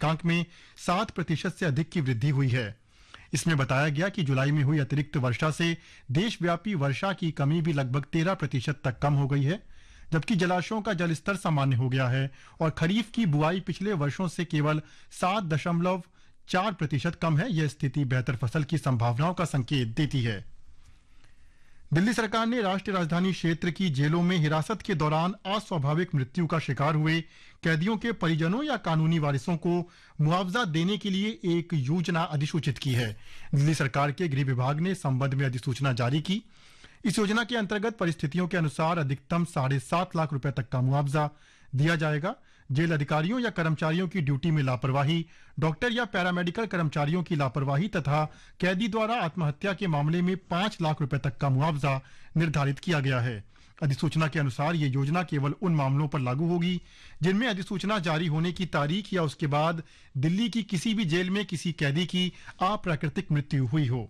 सूचकांक में 7% से अधिक की वृद्धि हुई है। इसमें बताया गया कि जुलाई में हुई अतिरिक्त वर्षा से देशव्यापी वर्षा की कमी भी लगभग 13% तक कम हो गई है, जबकि जलाशयों का जलस्तर सामान्य हो गया है और खरीफ की बुआई पिछले वर्षों से केवल 7.4% कम है। यह स्थिति बेहतर फसल की संभावनाओं का संकेत देती है। दिल्ली सरकार ने राष्ट्रीय राजधानी क्षेत्र की जेलों में हिरासत के दौरान अस्वाभाविक मृत्यु का शिकार हुए कैदियों के परिजनों या कानूनी वारिसों को मुआवजा देने के लिए एक योजना अधिसूचित की है। दिल्ली सरकार के गृह विभाग ने इस संबंध में अधिसूचना जारी की। इस योजना के अंतर्गत परिस्थितियों के अनुसार अधिकतम 7.5 लाख रुपए तक का मुआवजा दिया जाएगा। जेल अधिकारियों या कर्मचारियों की ड्यूटी में लापरवाही, डॉक्टर या पैरामेडिकल कर्मचारियों की लापरवाही तथा कैदी द्वारा आत्महत्या के मामले में 5 लाख रुपए तक का मुआवजा निर्धारित किया गया है। अधिसूचना के अनुसार ये योजना केवल उन मामलों पर लागू होगी जिनमें अधिसूचना जारी होने की तारीख या उसके बाद दिल्ली की किसी भी जेल में किसी कैदी की अप्राकृतिक मृत्यु हुई हो।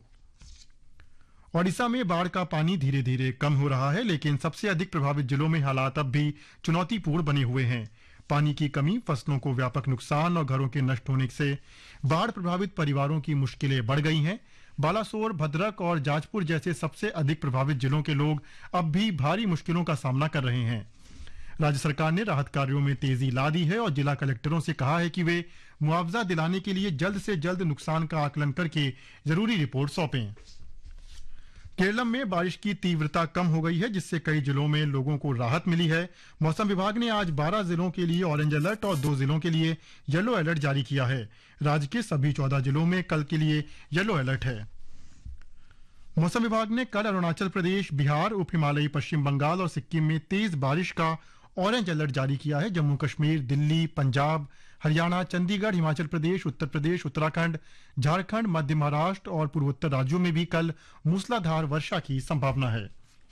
ओडिशा में बाढ़ का पानी धीरे धीरे कम हो रहा है, लेकिन सबसे अधिक प्रभावित जिलों में हालात अब भी चुनौतीपूर्ण बने हुए हैं। पानी की कमी, फसलों को व्यापक नुकसान और घरों के नष्ट होने से बाढ़ प्रभावित परिवारों की मुश्किलें बढ़ गई हैं। बालासोर, भद्रक और जाजपुर जैसे सबसे अधिक प्रभावित जिलों के लोग अब भी भारी मुश्किलों का सामना कर रहे हैं। राज्य सरकार ने राहत कार्यों में तेजी ला दी है और जिला कलेक्टरों से कहा है कि वे मुआवजा दिलाने के लिए जल्द से जल्द नुकसान का आकलन करके जरूरी रिपोर्ट सौंपें। केरलम में बारिश की तीव्रता कम हो गई है, जिससे कई जिलों में लोगों को राहत मिली है। मौसम विभाग ने आज 12 जिलों के लिए ऑरेंज अलर्ट और 2 जिलों के लिए येलो अलर्ट जारी किया है। राज्य के सभी 14 जिलों में कल के लिए येलो अलर्ट है। मौसम विभाग ने कल अरुणाचल प्रदेश, बिहार, उप हिमालयी पश्चिम बंगाल और सिक्किम में तेज बारिश का ऑरेंज अलर्ट जारी किया है। जम्मू कश्मीर, दिल्ली, पंजाब, हरियाणा, चंडीगढ़, हिमाचल प्रदेश, उत्तर प्रदेश, उत्तराखंड, झारखंड, मध्य महाराष्ट्र और पूर्वोत्तर राज्यों में भी कल मूसलाधार वर्षा की संभावना है।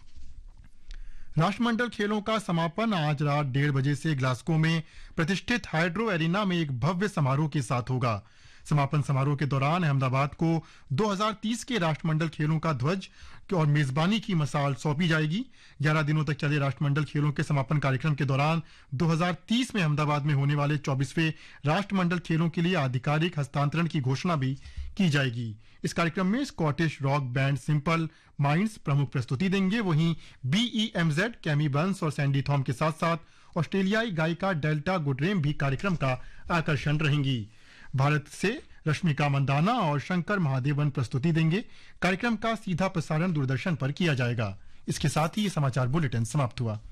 राष्ट्रमंडल खेलों का समापन आज रात 1:30 बजे से ग्लासगो में प्रतिष्ठित हाइड्रो एरिना में एक भव्य समारोह के साथ होगा। समापन समारोह के दौरान अहमदाबाद को 2030 के राष्ट्रमंडल खेलों का ध्वज और मेजबानी की मसाल सौंपी जाएगी। 11 दिनों तक चले राष्ट्रमंडल खेलों के समापन कार्यक्रम के दौरान 2030 में अहमदाबाद में होने वाले 24वें राष्ट्रमंडल खेलों के लिए आधिकारिक हस्तांतरण की घोषणा भी की जाएगी। इस कार्यक्रम में Scottish rock band simple minds प्रमुख प्रस्तुति देंगे। वहीं BEMZ, कैमी बंस और सैंडी थॉम के साथ साथ ऑस्ट्रेलियाई गायिका डेल्टा गुडरेम भी कार्यक्रम का आकर्षण रहेंगी। भारत से रश्मिका मंदाना और शंकर महादेवन प्रस्तुति देंगे। कार्यक्रम का सीधा प्रसारण दूरदर्शन पर किया जाएगा। इसके साथ ही ये समाचार बुलेटिन समाप्त हुआ।